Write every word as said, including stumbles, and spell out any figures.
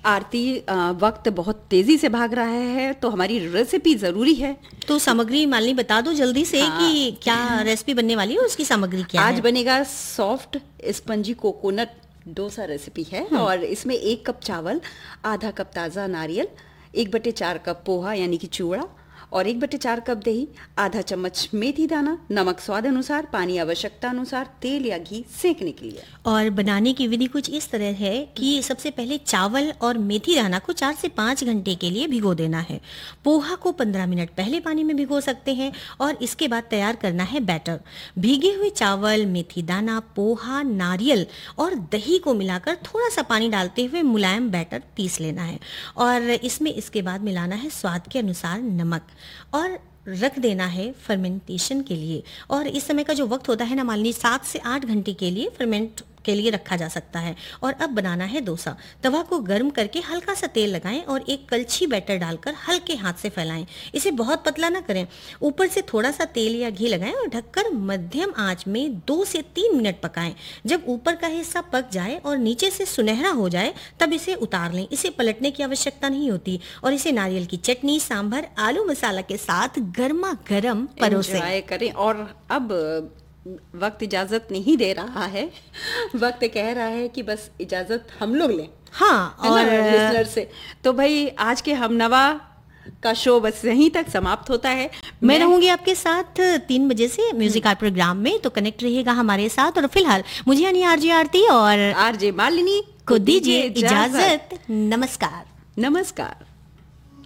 आरती, वक्त बहुत तेजी से भाग रहा है तो हमारी रेसिपी जरूरी है। तो सामग्री मालिनी बता दो जल्दी से। हाँ। कि क्या रेसिपी बनने वाली है, उसकी सामग्री क्या आज है? आज बनेगा soft spongy coconut dosa recipe है। और इसमें एक कप चावल, आधा कप ताज़ा नारियल, एक बटे चार कप पोहा यानी कि चूड़ा, और एक बटे चार कप दही, आधा चम्मच मेथी दाना, नमक स्वाद अनुसार, पानी आवश्यकता अनुसार, तेल या घी सेकने के लिए। और बनाने की विधि कुछ इस तरह है कि सबसे पहले चावल और मेथी दाना को चार से पाँच घंटे के लिए भिगो देना है। पोहा को पंद्रह मिनट पहले पानी में भिगो सकते हैं और इसके बाद तैयार करना है बैटर। भीगे हुए चावल, मेथी दाना, पोहा, नारियल और दही को मिलाकर थोड़ा सा पानी डालते हुए मुलायम बैटर पीस लेना है और इसमें इसके बाद मिलाना है स्वाद के अनुसार नमक और रख देना है फर्मेंटेशन के लिए। और इस समय का जो वक्त होता है ना मालिनी, सात से आठ घंटे के लिए फर्मेंट के लिए रखा जा सकता है। और अब बनाना है डोसा। तवा को गर्म करके हल्का सा तेल लगाएं और एक कलछी बैटर डालकर हल्के हाथ से फैलाएं। इसे बहुत पतला ना करें, ऊपर से थोड़ा सा तेल या घी लगाएं और ढककर मध्यम आंच में दो से तीन मिनट पकाएं। जब ऊपर का हिस्सा पक जाए और नीचे से सुनहरा हो जाए तब इसे उतार लें। इसे पलटने की आवश्यकता नहीं होती और इसे नारियल की चटनी, सांभर, आलू मसाला के साथ गर्मा गर्म परोसें करें। और अब वक्त इजाजत नहीं दे रहा है, वक्त कह रहा है कि बस इजाजत हम लोग लें। हाँ, और लिसनर से। तो भाई आज के हमनवा का शो बस यहीं तक समाप्त होता है। मैं, मैं रहूंगी आपके साथ तीन बजे से म्यूजिक आर्ट प्रोग्राम में, तो कनेक्ट रहिएगा हमारे साथ। और फिलहाल मुझे यानी आरजे आरती और आरजे मालिनी को दीजिए इजाजत। नमस्कार। नमस्कार।